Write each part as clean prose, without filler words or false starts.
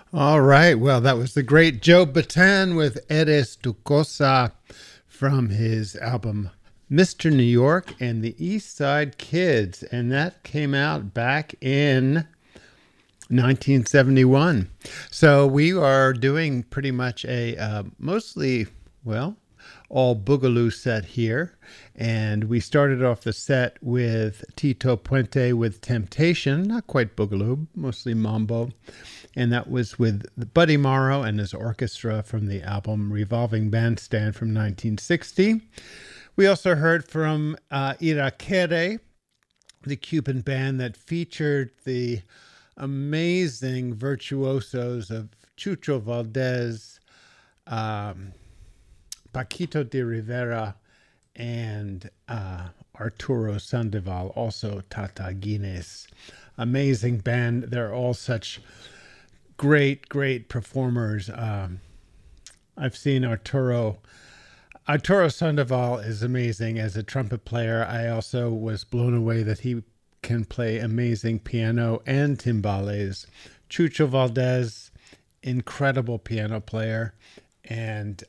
All right. Well, that was the great Joe Bataan with Eres tu Cosa from his album Mr. New York and the East Side Kids. And that came out back in 1971. So we are doing pretty much a mostly, well, all Boogaloo set here. And we started off the set with Tito Puente with Temptation, not quite Boogaloo, mostly Mambo. And that was with Buddy Morrow and his orchestra from the album Revolving Bandstand from 1960. We also heard from Irakere, the Cuban band that featured the amazing virtuosos of Chucho Valdez, Paquito de Rivera, and Arturo Sandoval, also Tata Guinness. Amazing band. They're all such great performers. I've seen Arturo Sandoval is amazing as a trumpet player. I also was blown away that he can play amazing piano and timbales. Chucho Valdez, incredible piano player. And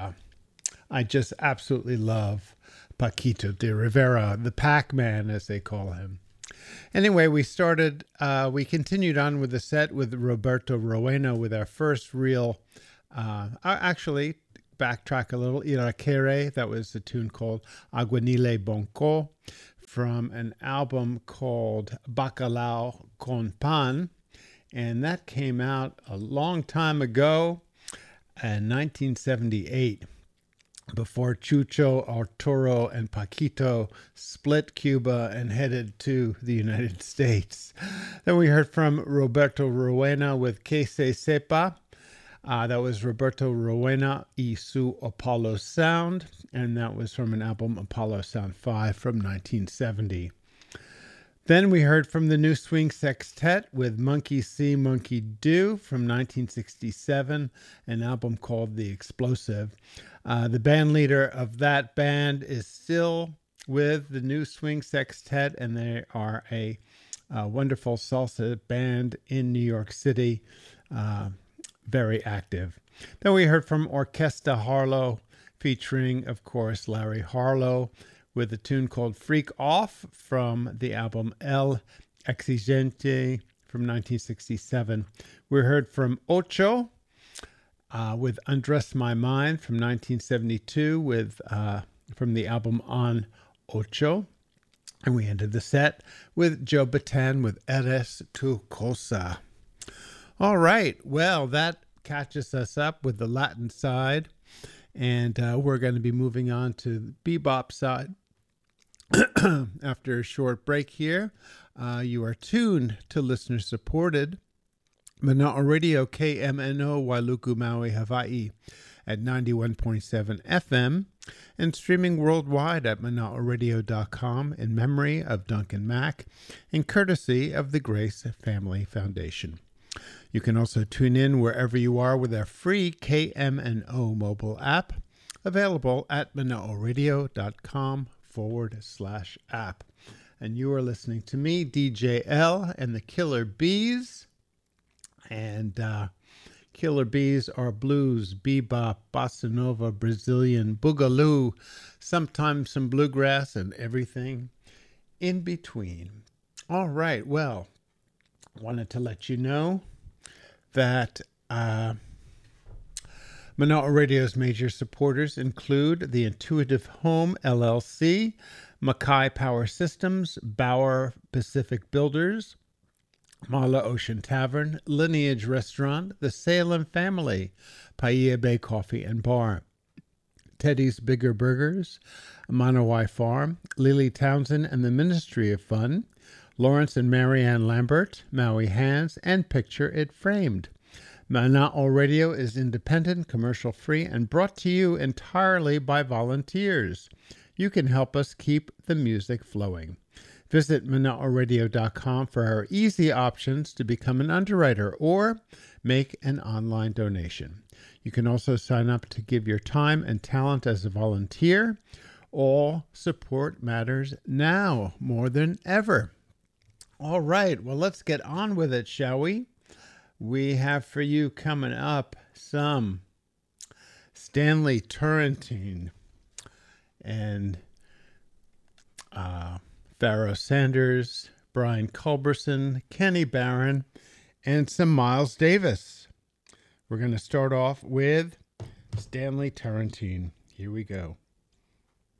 I just absolutely love Paquito de Rivera, the Pac-Man, as they call him. Anyway, we continued on with the set with Roberto Rowena with our first real, actually, backtrack a little, Irakere, that was a tune called Aguanile Bonco from an album called Bacalao con Pan, and that came out a long time ago in 1978. Before Chucho, Arturo, and Paquito split Cuba and headed to the United States. Then we heard from Roberto Rowena with Que Se Sepa. That was Roberto Rowena y su Apollo Sound, and that was from an album Apollo Sound 5 from 1970. Then we heard from the New Swing Sextet with Monkey See, Monkey Do from 1967, an album called The Explosive. The band leader of that band is still with the New Swing Sextet, and they are a wonderful salsa band in New York City, very active. Then we heard from Orquesta Harlow, featuring, of course, Larry Harlow, with a tune called Freak Off from the album El Exigente from 1967. We heard from Ocho with Undress My Mind from 1972 from the album On Ocho. And we ended the set with Joe Bataan with Eres tu Cosa. All right, well, that catches us up with the Latin side. And we're going to be moving on to the bebop side. After a short break here, you are tuned to listener supported Mana'a Radio KMNO Wailuku, Maui, Hawaii at 91.7 FM and streaming worldwide at mana'aradio.com in memory of Duncan Mack and courtesy of the Grace Family Foundation. You can also tune in wherever you are with our free KMNO mobile app available at mana'aradio.com/app. And you are listening to me, DJ L, and the Killer Bees. And Killer Bees are blues, bebop, bossa nova, Brazilian, boogaloo, sometimes some bluegrass, and everything in between. All right, well, wanted to let you know that Mana'a Radio's major supporters include the Intuitive Home LLC, Mackay Power Systems, Bauer Pacific Builders, Mala Ocean Tavern, Lineage Restaurant, the Salem Family, Paia Bay Coffee and Bar, Teddy's Bigger Burgers, Manawai Farm, Lily Townsend and the Ministry of Fun, Lawrence and Marianne Lambert, Maui Hands, and Picture It Framed. Mana'a Radio is independent, commercial-free, and brought to you entirely by volunteers. You can help us keep the music flowing. Visit mana'aradio.com for our easy options to become an underwriter or make an online donation. You can also sign up to give your time and talent as a volunteer. All support matters now more than ever. All right, well, let's get on with it, shall we? we have for you coming up some Stanley Turrentine and Pharoah Sanders, Brian Culberson, Kenny Barron, and some Miles Davis. We're going to start off with Stanley Turrentine. Here we go.